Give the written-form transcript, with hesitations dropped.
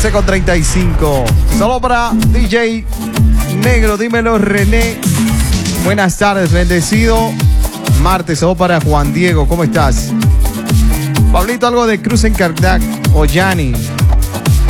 13:35. Solo para DJ Negro, dímelo René. Buenas tardes, bendecido martes. Solo para Juan Diego, ¿cómo estás? Pablito, algo de Cruz en Cardac o Yanni.